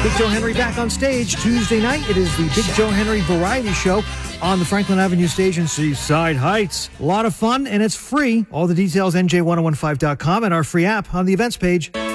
Big Joe Henry back on stage Tuesday night. It is the Big Joe Henry Variety Show on the Franklin Avenue stage in Seaside Heights. A lot of fun, and it's free. All the details, NJ1015.com, and our free app on the events page.